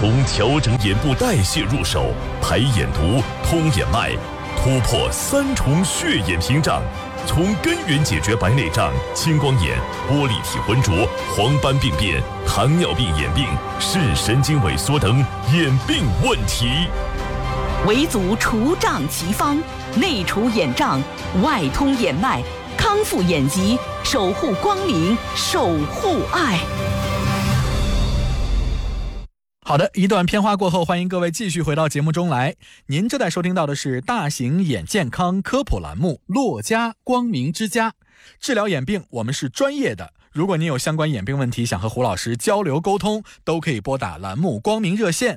从调整眼部代谢入手，排眼毒、通眼脉，突破3重血眼屏障，从根源解决白内障、青光眼、玻璃体浑浊、黄斑病变、糖尿病眼病、视神经萎缩等眼病问题。 维族除障奇方，内除眼障，外通眼脉，康复眼疾，守护光明，守护爱。 好的，一段片花过后，欢迎各位继续回到节目中来。您正在收听到的是大型眼健康科普栏目《洛家光明之家》。治疗眼病，我们是专业的。如果您有相关眼病问题，想和胡老师交流沟通，都可以拨打栏目光明热线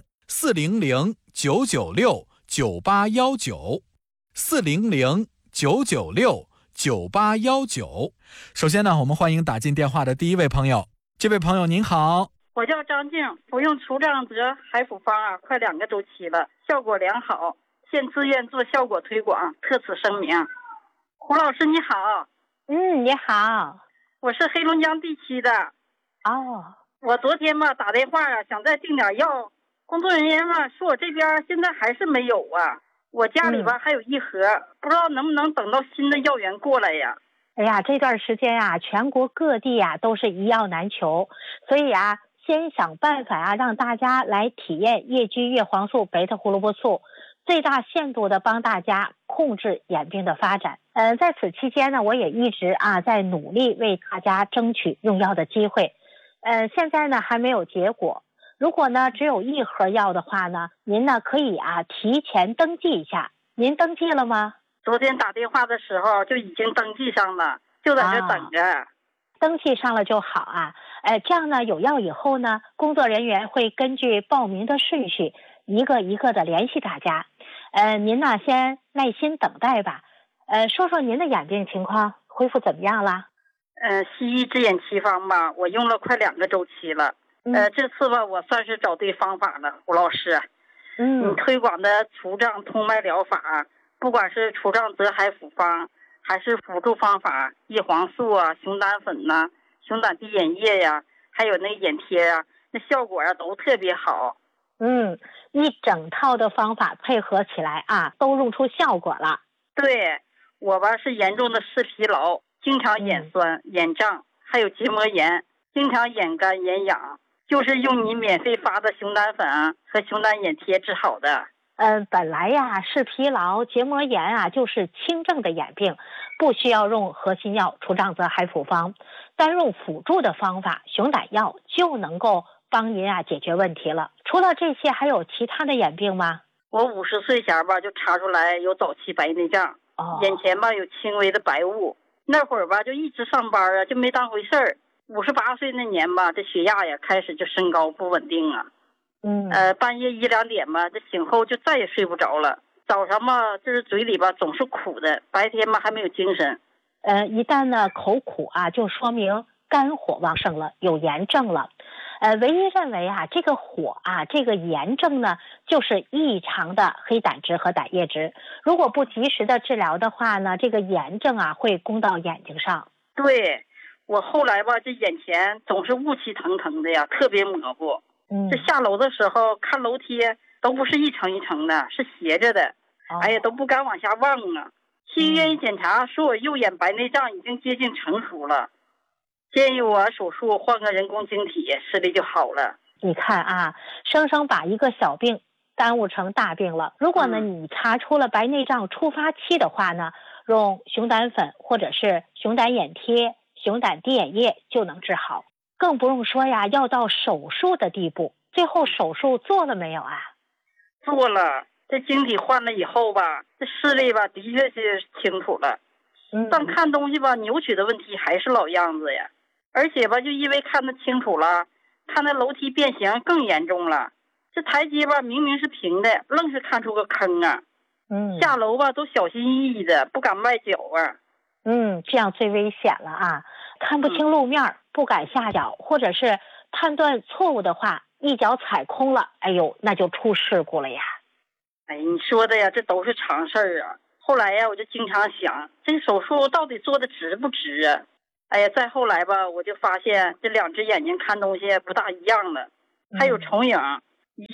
400-996-9819，400-996-9819。首先呢，我们欢迎打进电话的第一位朋友。这位朋友您好。 我叫张静，服用除障泽海辅方快2个周期了，效果良好，现自愿做效果推广，特此声明。胡老师你好。 你好。 我是黑龙江地区的。我昨天打电话想再订点药，工作人员说我这边现在还是没有啊，我家里还有1盒，不知道能不能等到新的药源过来呀。 哎呀，这段时间全国各地都是一药难求，所以先想办法让大家来体验叶居叶黄素贝塔胡萝卜素，最大限度的帮大家控制眼病的发展。在此期间呢，我也一直在努力为大家争取用药的机会。现在呢还没有结果。如果呢只有1盒药的话呢，您呢可以提前登记一下。您登记了吗？ 昨天打电话的时候就已经登记上了，就在这等着。 登记上了就好这样呢有药以后呢，工作人员会根据报名的顺序一个一个的联系大家。您呢先耐心等待吧。说说您的眼病情况，恢复怎么样了？ 西医治眼奇方我用了快2个周期了。这次我算是找对方法了，胡老师。你推广的除障通脉疗法，不管是除障泽海辅方，还是辅助方法叶黄素熊胆粉熊胆滴眼液还有那眼贴那效果都特别好。 一整套的方法配合起来都用出效果了。 对，我是严重的视疲劳，经常眼酸、眼胀，还有结膜炎，经常眼干眼痒，就是用你免费发的熊胆粉和熊胆眼贴治好的。 本来视疲劳、结膜炎就是轻症的眼病，不需要用核心药除障泽海辅方，单用辅助的方法熊胆药就能够帮您解决问题了。除了这些，还有其他的眼病吗？ 我50岁前就查出来有早期白内障，眼前有轻微的白雾，那会儿就一直上班就没当回事儿。58岁那年这血压开始就升高不稳定半夜1、2点这醒后就再也睡不着了，早上就是嘴里总是苦的，白天还没有精神。 一旦呢口苦就说明肝火旺盛了，有炎症了。唯一认为这个火这个炎症呢，就是异常的黑胆汁和胆液质。如果不及时的治疗的话呢，这个炎症会攻到眼睛上。 对，我后来这眼前总是雾气腾腾的特别模糊。这下楼的时候看楼梯都不是一层一层的，是斜着的。都不敢往下望去医院一检查，说我右眼白内障已经接近成熟了，建议我手术换个人工晶体，视力就好了。 你看生生把一个小病耽误成大病了。如果呢你查出了白内障初发期的话呢，用熊胆粉或者是熊胆眼贴、熊胆滴眼液就能治好，更不用说要到手术的地步。最后手术做了没有做了，这晶体换了以后这视力的确是清楚了。但看东西扭曲的问题还是老样子呀。而且就因为看得清楚了，看那楼梯变形更严重了。这台阶明明是平的，愣是看出个坑下楼都小心翼翼的，不敢迈脚这样最危险了看不清路面，不敢下脚，或者是判断错误的话，一脚踩空了，那就出事故了呀。 你说的这都是常事儿后来我就经常想，这手术到底做的值不值再后来我就发现这2只眼睛看东西不大一样了，还有重影，一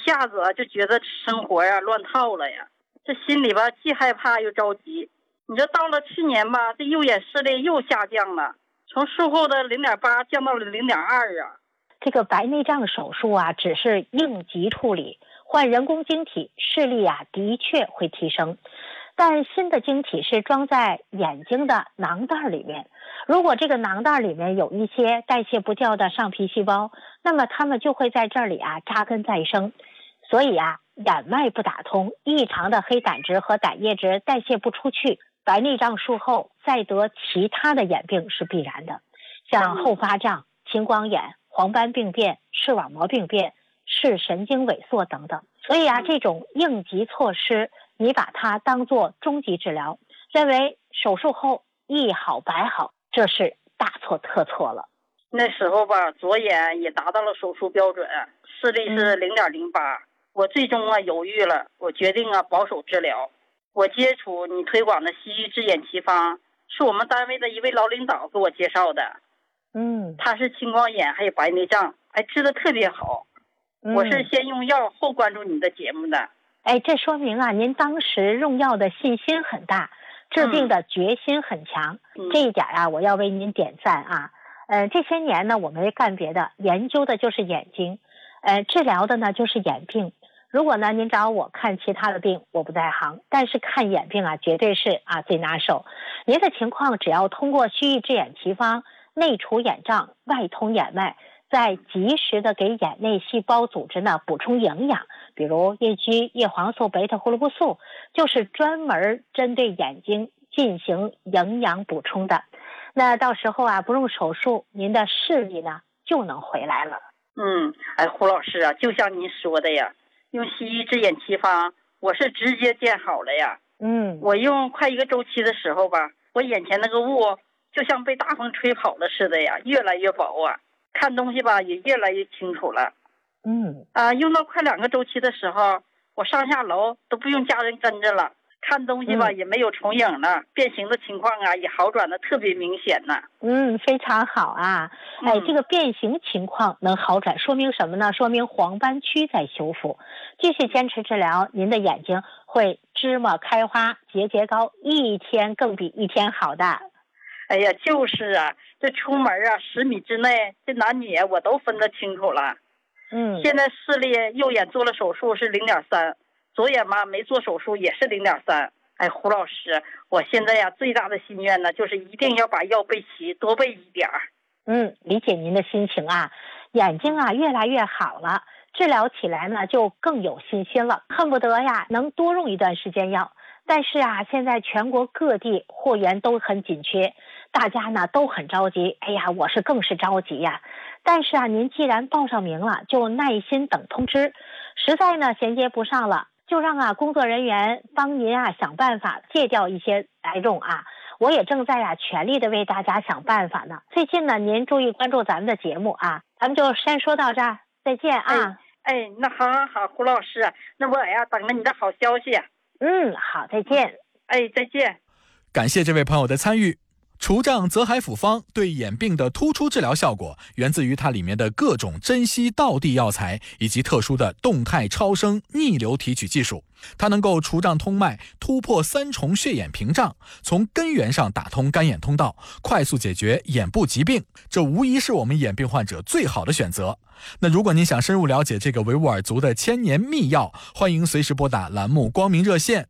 下子就觉得生活呀乱套了呀，这心里吧既害怕又着急。你说到了去年吧，这右眼视力又下降了，从术后的0.8降到了0.2啊。 这个白内障手术啊，只是应急处理，换人工晶体视力啊的确会提升，但新的晶体是装在眼睛的囊袋里面。如果这个囊袋里面有一些代谢不掉的上皮细胞，那么它们就会在这里啊扎根再生。所以啊，眼脉不打通，异常的黑胆汁和胆液质代谢不出去，白内障术后再得其他的眼病是必然的，像后发胀、青光眼、黄斑病变、视网膜病变、视神经萎缩等等。所以啊，这种应急措施你把它当作终极治疗，认为手术后一好百好，这是大错特错了。 那时候吧，左眼也达到了手术标准，视力是0.08。我最终啊犹豫了，我决定啊保守治疗。我接触你推广的西医治眼奇方，是我们单位的一位老领导给我介绍的。他是青光眼还有白内障，治得特别好。我是先用药后关注你的节目的。 这说明啊您当时用药的信心很大，治病的决心很强。这一点啊我要为您点赞啊。这些年呢我没干别的，研究的就是眼睛，治疗的呢就是眼病。如果呢您找我看其他的病我不在行，但是看眼病啊绝对是最拿手。您的情况只要通过西医治眼奇方内除眼障外通眼脉，再及时的给眼内细胞组织呢补充营养，比如叶居、叶黄素、贝塔胡萝卜素，就是专门针对眼睛进行营养补充的。那到时候啊不用手术，您的视力呢就能回来了。 胡老师啊，就像您说的呀，用西医治眼奇方我是直接见好了呀。我用快1个周期的时候吧，我眼前那个雾就像被大风吹跑了似的呀，越来越薄啊，看东西吧也越来越清楚了。用到快2个周期的时候，我上下楼都不用家人跟着了，看东西吧也没有重影了，变形的情况啊也好转的特别明显呢。 非常好啊。这个变形情况能好转，说明什么呢？说明黄斑区在修复。继续坚持治疗，您的眼睛会芝麻开花节节高，一天更比一天好的。 就是啊，这出门啊10米之内，这男女我都分得清楚了。现在视力右眼做了手术是0.3，左眼嘛没做手术也是0.3。胡老师，我现在呀最大的心愿呢，就是一定要把药备齐，多备一点。 理解您的心情啊，眼睛啊越来越好了，治疗起来呢就更有信心了，恨不得呀能多用一段时间药。但是啊，现在全国各地货源都很紧缺，大家呢都很着急。我是更是着急呀。但是啊，您既然报上名了，就耐心等通知。实在呢衔接不上了，就让工作人员帮您想办法戒掉一些来用啊。我也正在全力的为大家想办法呢。最近呢您注意关注咱们的节目啊。咱们就先说到这儿，再见啊。 那好，胡老师，那我等着你的好消息。 好，再见。 再见。 感谢这位朋友的参与。除障泽海辅方对眼病的突出治疗效果，源自于它里面的各种珍稀道地药材以及特殊的动态超声逆流提取技术。它能够除障通脉，突破3重血眼屏障，从根源上打通干眼通道，快速解决眼部疾病。这无疑是我们眼病患者最好的选择。那如果您想深入了解这个维吾尔族的千年秘药，欢迎随时拨打栏目光明热线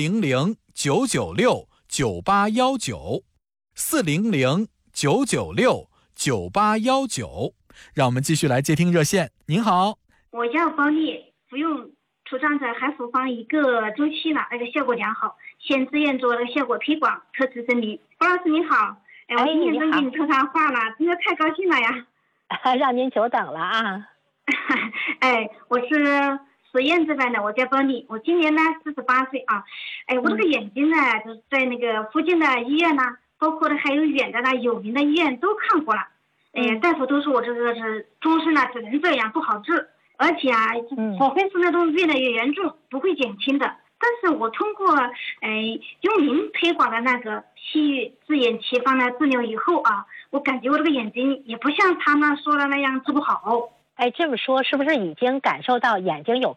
400-996-9819，400-996-9819。让我们继续来接听热线。您好， 我叫方丽，服用除障者海辅方1个周期了，那个效果良好，现自愿做了效果推广，特此声明。方老师您好，我今天终给你通上话了，真的太高兴了呀。 让您久等了啊。 我是实验这边的，我叫方丽，我今年呢48岁啊。我这个眼睛呢，就是在那个附近的医院呢，包括的还有远的有名的医院都看过了。大夫都说我这个是终身只能这样，不好治，而且我会是那种越来越严重，不会减轻的。但是我通过用您推广的那个西域治眼奇方的治疗以后啊，我感觉我这个眼睛也不像他们说的那样治不好。 这么说是不是已经感受到眼睛有